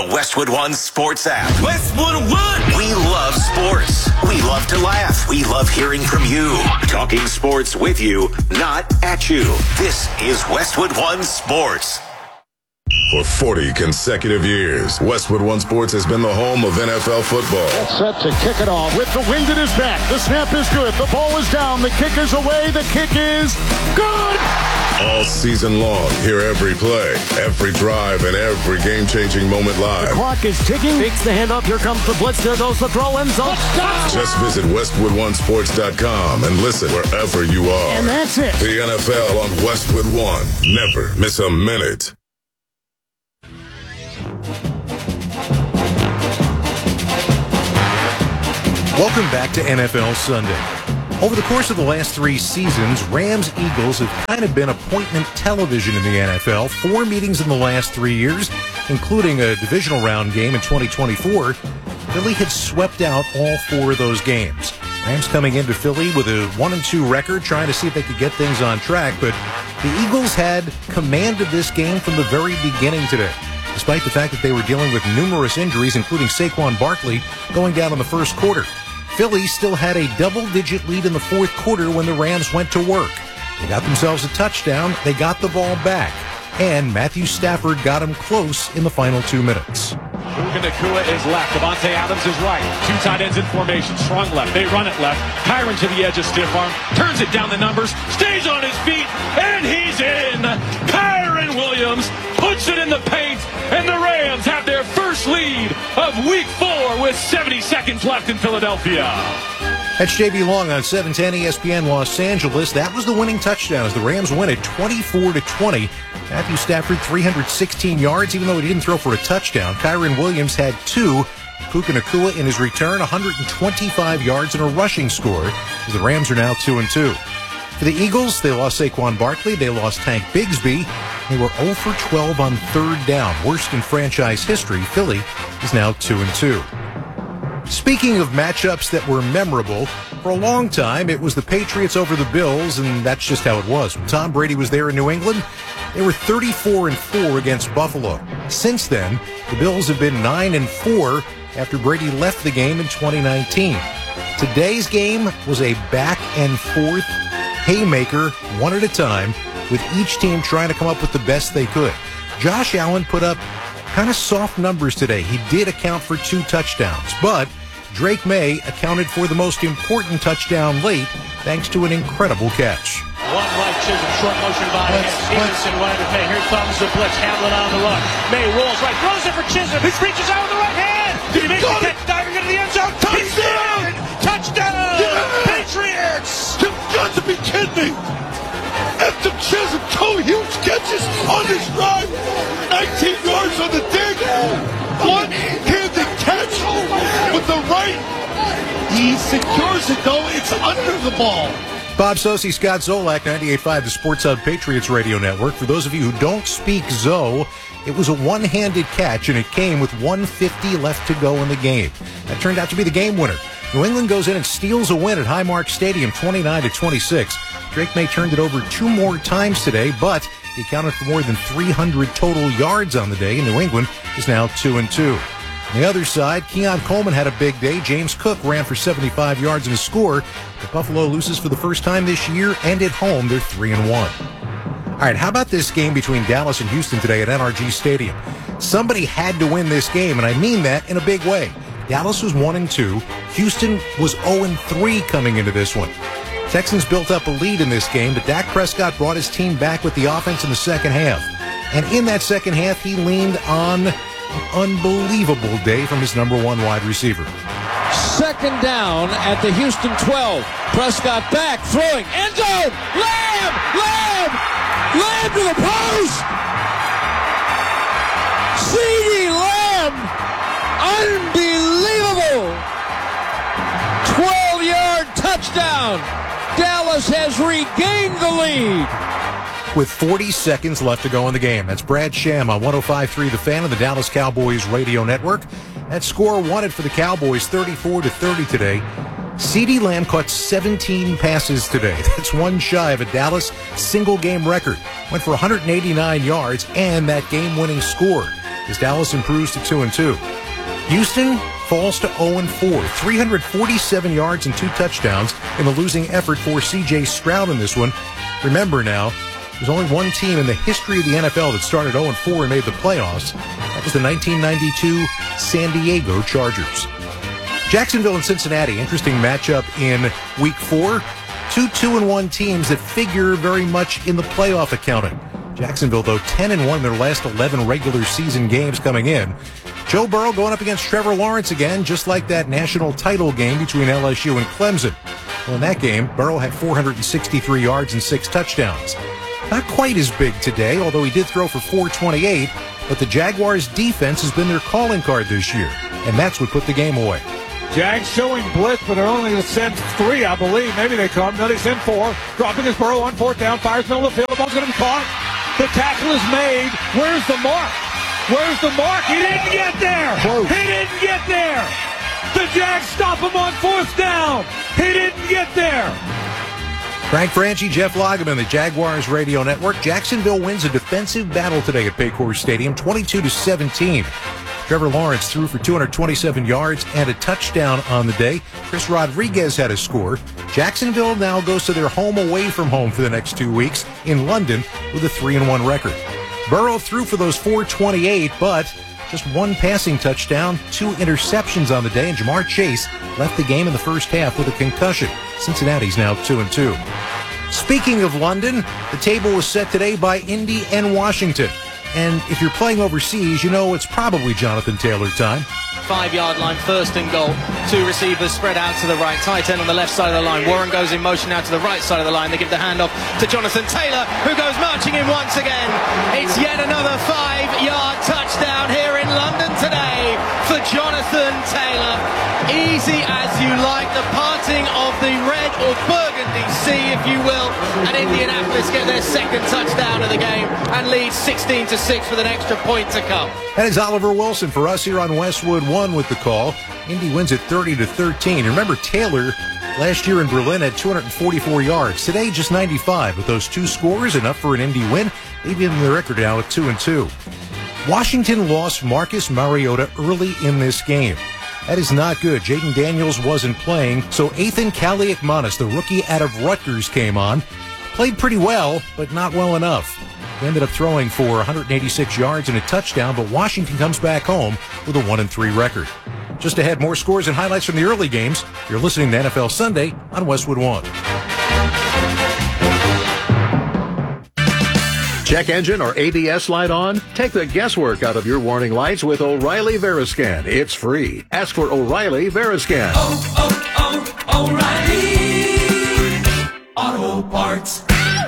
Westwood One Sports app. Westwood One! We love sports. We love to laugh. We love hearing from you. Talking sports with you, not at you. This is Westwood One Sports. For 40 consecutive years, Westwood One Sports has been the home of NFL football. Set to kick it off with the wind at his back. The snap is good. The ball is down. The kick is away. The kick is good. All season long, hear every play, every drive, and every game-changing moment live. The clock is ticking. Takes the handoff. Here comes the blitz. There goes the throw. End zone. Just visit WestwoodOneSports.com and listen wherever you are. And that's it. The NFL on Westwood One. Never miss a minute. Welcome back to NFL Sunday. Over the course of the last 3 seasons, Rams-Eagles have kind of been appointment television in the NFL. 4 meetings in the last 3 years, including a divisional round game in 2024. Philly had swept out all 4 of those games. Rams coming into Philly with a 1-2 record, trying to see if they could get things on track, but the Eagles had command of this game from the very beginning today. Despite the fact that they were dealing with numerous injuries, including Saquon Barkley going down in the first quarter. Philly still had a double-digit lead in the fourth quarter when the Rams went to work. They got themselves a touchdown, they got the ball back, and Matthew Stafford got him close in the final 2 minutes. Puka Nacua is left. Devontae Adams is right. 2 tight ends in formation. Strong left. They run it left. Kyron to the edge of stiff arm. Turns it down the numbers. Stays on his feet. And he's in. Kyron Williams puts it in the paint. And the Rams have their first lead of Week 4 with 70 seconds left in Philadelphia. That's J.B. Long on 710 ESPN Los Angeles. That was the winning touchdown as the Rams win it 24-20. Matthew Stafford, 316 yards, even though he didn't throw for a touchdown. Kyron Williams had 2. Puka Nacua in his return, 125 yards and a rushing score, as the Rams are now 2-2. For the Eagles, they lost Saquon Barkley. They lost Tank Bigsby. They were 0 for 12 on third down. Worst in franchise history. Philly is now 2-2. Speaking of matchups that were memorable, for a long time it was the Patriots over the Bills, and that's just how it was. When Tom Brady was there in New England, they were 34-4 against Buffalo. Since then, the Bills have been 9-4 after Brady left the game in 2019. Today's game was a back-and-forth haymaker, one at a time, with each team trying to come up with the best they could. Josh Allen put up kind of soft numbers today. He did account for 2 touchdowns, but Drake May accounted for the most important touchdown late thanks to an incredible catch. One right, Chisholm, short motion by Stevenson, running to May. Here comes the blitz, Hamlin on the run. May rolls right, throws it for Chisholm, who reaches out with the right hand. Did he make the catch, diving into the end zone? Touchdown! Touchdown! Yeah! Patriots! You've got to be kidding me! After Chisholm, 2 huge catches on this drive, 19 yards on the dig, one-handed catch with the right. He secures it, though. It's under the ball. Bob Socci, Scott Zolak, 98.5, the Sports Hub Patriots Radio Network. For those of you who don't speak Zo, it was a one-handed catch, and it came with 1:50 left to go in the game. That turned out to be the game winner. New England goes in and steals a win at Highmark Stadium, 29-26. Drake May turned it over 2 more times today, but he accounted for more than 300 total yards on the day, and New England is now 2-2. On the other side, Keon Coleman had a big day. James Cook ran for 75 yards and a score. The Buffalo loses for the first time this year, and at home, they're 3-1. All right, how about this game between Dallas and Houston today at NRG Stadium? Somebody had to win this game, and I mean that in a big way. Dallas was 1-2. Houston was 0-3 coming into this one. Texans built up a lead in this game, but Dak Prescott brought his team back with the offense in the second half. And in that second half, he leaned on an unbelievable day from his number 1 wide receiver. Second down at the Houston 12. Prescott back, throwing, end zone, Lamb to the post! CeeDee Lamb, unbelievable! 12-yard touchdown. Dallas has regained the lead. With 40 seconds left to go in the game. That's Brad Sham on 105.3 The Fan of the Dallas Cowboys Radio Network. That score wanted for the Cowboys 34-30 today. CeeDee Lamb caught 17 passes today. That's one shy of a Dallas single-game record. Went for 189 yards and that game-winning score. as Dallas improves to 2-2. Houston falls to 0-4, 347 yards and 2 touchdowns in the losing effort for C.J. Stroud in this one. Remember now, there's only one team in the history of the NFL that started 0-4 and made the playoffs. That was the 1992 San Diego Chargers. Jacksonville and Cincinnati, interesting matchup in Week 4. 2 2-1 teams that figure very much in the playoff accounting. Jacksonville, though, 10-1 in their last 11 regular season games coming in. Joe Burrow going up against Trevor Lawrence again, just like that national title game between LSU and Clemson. Well, in that game, Burrow had 463 yards and 6 touchdowns. Not quite as big today, although he did throw for 428, but the Jaguars' defense has been their calling card this year, and that's what put the game away. Jags showing blitz, but they're only going to send 3, I believe. Maybe they come. No, they send 4. Dropping his Burrow on 4th down. Fires middle of the field. The ball's going to be caught. The tackle is made. Where's the mark? Where's the mark? He didn't get there. Close. He didn't get there. The Jags stop him on 4th down. He didn't get there. Frank Franchi, Jeff Lageman, the Jaguars Radio Network. Jacksonville wins a defensive battle today at Paycor Stadium, 22-17. Trevor Lawrence threw for 227 yards and a touchdown on the day. Chris Rodriguez had a score. Jacksonville now goes to their home away from home for the next 2 weeks in London with a 3-1 record. Burrow threw for those 428, but just 1 passing touchdown, 2 interceptions on the day, and Jamar Chase left the game in the first half with a concussion. Cincinnati's now 2-2. Speaking of London, the table was set today by Indy and Washington. And if you're playing overseas, you know it's probably Jonathan Taylor time. 5-yard line, 1st and goal. 2 receivers spread out to the right. Tight end on the left side of the line. Warren goes in motion out to the right side of the line. They give the handoff to Jonathan Taylor, who goes marching in once again. It's yet another 5-yard touchdown here in London today for Jonathan Taylor. Easy as you like. The parting of the red or burgundy sea, if you will. And Indianapolis get their 2nd touchdown of the game and lead 16-6 with an extra point to come. That is Oliver Wilson for us here on Westwood One with the call. Indy wins at 30-13. Remember, Taylor last year in Berlin had 244 yards. Today, just 95. With those 2 scores, enough for an Indy win. They've given the record now at 2-2. Washington lost Marcus Mariota early in this game. That is not good. Jaden Daniels wasn't playing, so Ethan Kaliakmanis, the rookie out of Rutgers, came on. Played pretty well, but not well enough. He ended up throwing for 186 yards and a touchdown, but Washington comes back home with a 1-3 record. Just ahead, more scores and highlights from the early games. You're listening to NFL Sunday on Westwood One. Check engine or ABS light on? Take the guesswork out of your warning lights with O'Reilly Veriscan. It's free. Ask for O'Reilly Veriscan. O'Reilly Auto Parts.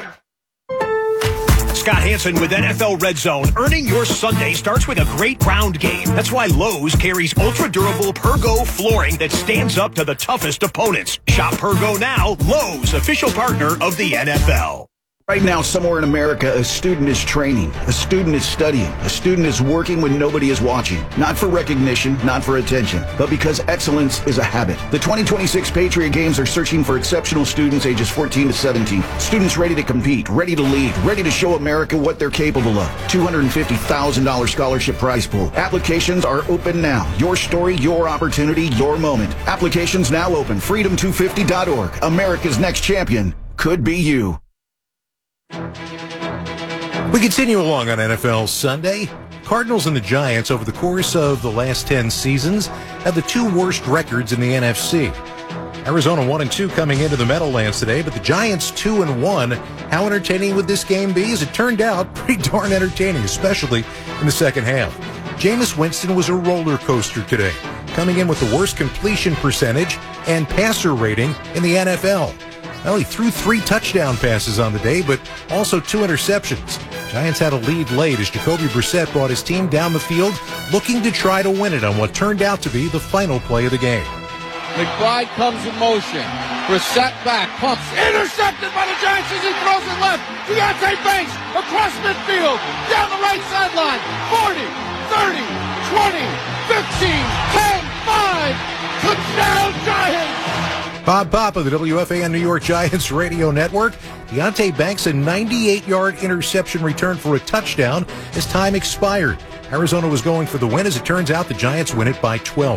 Scott Hansen with NFL Red Zone. Earning your Sunday starts with a great round game. That's why Lowe's carries ultra-durable Pergo flooring that stands up to the toughest opponents. Shop Pergo now, Lowe's, official partner of the NFL. Right now, somewhere in America, a student is training, a student is studying, a student is working when nobody is watching. Not for recognition, not for attention, but because excellence is a habit. The 2026 Patriot Games are searching for exceptional students ages 14 to 17. Students ready to compete, ready to lead, ready to show America what they're capable of. $250,000 scholarship prize pool. Applications are open now. Your story, your opportunity, your moment. Applications now open. Freedom250.org. America's next champion could be you. We continue along on NFL Sunday. Cardinals and the Giants over the course of the last 10 seasons have the 2 worst records in the NFC. Arizona 1-2 coming into the Meadowlands today, but the Giants 2-1. How entertaining would this game be? As it turned out, pretty darn entertaining, especially in the second half. Jameis Winston was a roller coaster today, coming in with the worst completion percentage and passer rating in the NFL. Well, he threw 3 touchdown passes on the day, but also 2 interceptions. Giants had a lead late as Jacoby Brissett brought his team down the field, looking to try to win it on what turned out to be the final play of the game. McBride comes in motion. Brissett back, pumps. Intercepted by the Giants as he throws it left. Deontay Banks across midfield, down the right sideline. 40, 30, 20, 15, 10, 5. Touchdown Giants! Bob Pop of the WFAN New York Giants Radio Network. Deontay Banks, a 98-yard interception return for a touchdown as time expired. Arizona was going for the win. As it turns out, the Giants win it by 12,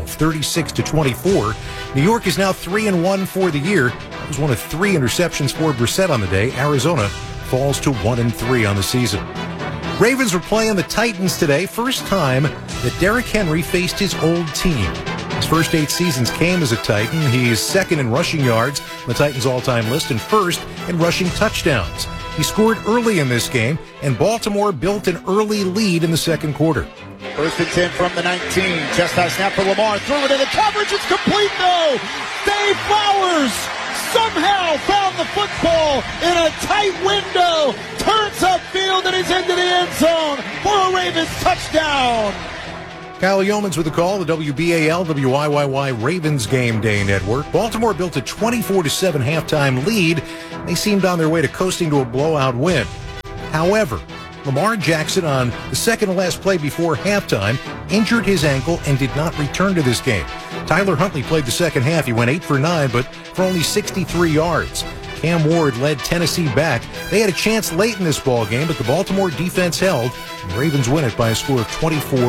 36-24. New York is now 3-1 for the year. It was one of 3 interceptions for Brissett on the day. Arizona falls to 1-3 on the season. Ravens were playing the Titans today. First time that Derrick Henry faced his old team. His first 8 seasons came as a Titan. He's second in rushing yards on the Titans' all-time list and first in rushing touchdowns. He scored early in this game, and Baltimore built an early lead in the second quarter. First and 10 from the 19. Just high snap for Lamar. Threw it in the coverage. It's complete, though. Dave Flowers somehow found the football in a tight window. Turns upfield and is into the end zone for a Ravens touchdown. Kyle Yeomans with the call, the WBAL, WYYY Ravens Game Day Network. Baltimore built a 24-7 halftime lead. They seemed on their way to coasting to a blowout win. However, Lamar Jackson on the second-to-last play before halftime injured his ankle and did not return to this game. Tyler Huntley played the second half. He went 8 for 9, but for only 63 yards. Cam Ward led Tennessee back. They had a chance late in this ball game, but the Baltimore defense held, and the Ravens win it by a score of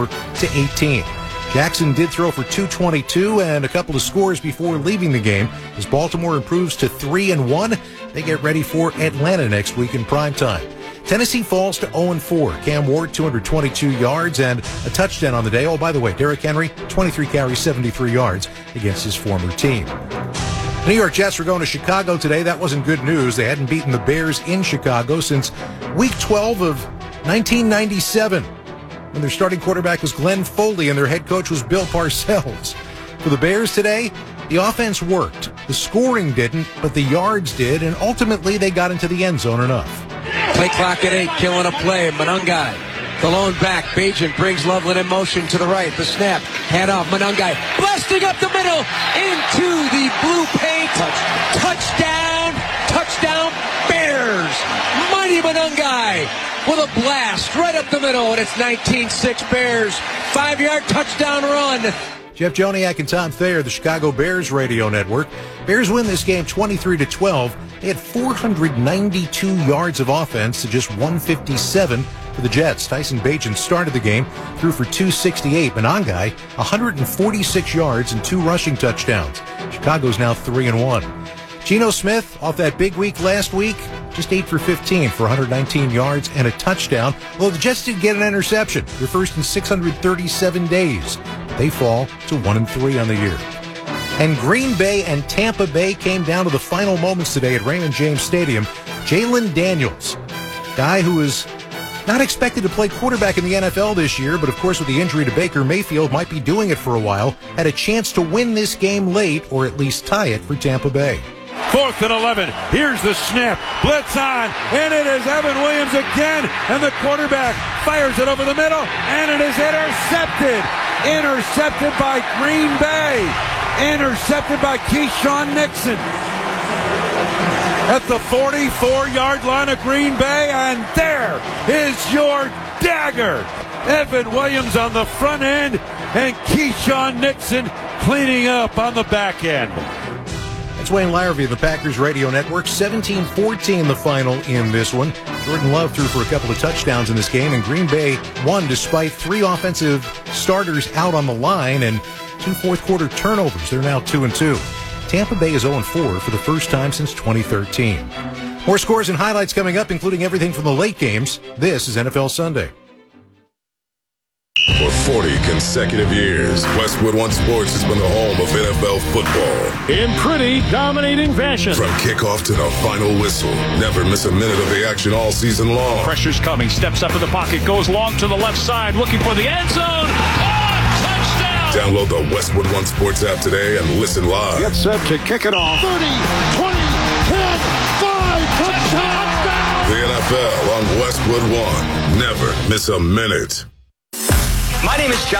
24-18. Jackson did throw for 222 and a couple of scores before leaving the game. As Baltimore improves to 3-1, they get ready for Atlanta next week in primetime. Tennessee falls to 0-4. Cam Ward, 222 yards and a touchdown on the day. Oh, by the way, Derrick Henry, 23 carries, 73 yards against his former team. The New York Jets were going to Chicago today. That wasn't good news. They hadn't beaten the Bears in Chicago since Week 12 of 1997, when their starting quarterback was Glenn Foley and their head coach was Bill Parcells. For the Bears today, the offense worked. The scoring didn't, but the yards did, and ultimately they got into the end zone enough. Play clock at 8, killing a play. Monangai, the lone back. Bajan brings Loveland in motion to the right. The snap, hand off. Monangai blasting up the middle into the blue paint. Touchdown, touchdown, Bears. Mighty Monangai with a blast right up the middle, and it's 19-6 Bears. 5-yard touchdown run. Jeff Joniak and Tom Thayer, the Chicago Bears radio network. Bears win this game 23-12. They had 492 yards of offense to just 157 for the Jets. Tyson Bagent started the game, threw for 268. Monangai, 146 yards and 2 rushing touchdowns. Chicago's now 3-1. Geno Smith, off that big week last week, just 8 for 15 for 119 yards and a touchdown. Well, the Jets did get an interception, their first in 637 days. They fall to 1-3 on the year. And Green Bay and Tampa Bay came down to the final moments today at Raymond James Stadium. Jalen Daniels, guy who is not expected to play quarterback in the NFL this year, but of course with the injury to Baker Mayfield, might be doing it for a while, had a chance to win this game late, or at least tie it for Tampa Bay. 4th and 11. Here's the snap. Blitz on. And it is Evan Williams again. And the quarterback fires it over the middle. And it is intercepted. Intercepted by Green Bay. Intercepted by Keyshawn Nixon. At the 44-yard line of Green Bay. And there is your dagger. Evan Williams on the front end. And Keyshawn Nixon cleaning up on the back end. That's Wayne Larrivee of the Packers Radio Network. 17-14 the final in this one. Jordan Love threw for a couple of touchdowns in this game, and Green Bay won despite 3 offensive starters out on the line and 2 fourth-quarter turnovers. They're now 2-2. Tampa Bay is 0-4 for the first time since 2013. More scores and highlights coming up, including everything from the late games. This is NFL Sunday. For 40 consecutive years, Westwood One Sports has been the home of NFL football. In pretty dominating fashion. From kickoff to the final whistle, never miss a minute of the action all season long. Pressure's coming, steps up in the pocket, goes long to the left side, looking for the end zone. Oh, touchdown! Download the Westwood One Sports app today and listen live. Get set to kick it off. 30, 20, 10, 5, touchdown! The NFL on Westwood One. Never miss a minute. My name is John.